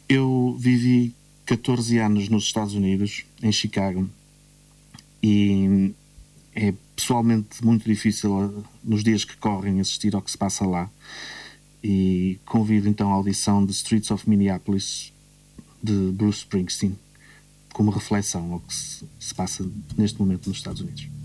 Eu vivi 14 anos nos Estados Unidos, em Chicago, e é pessoalmente muito difícil nos dias que correm assistir ao que se passa lá. E convido então à audição de Streets of Minneapolis de Bruce Springsteen como reflexão ao que se passa neste momento nos Estados Unidos.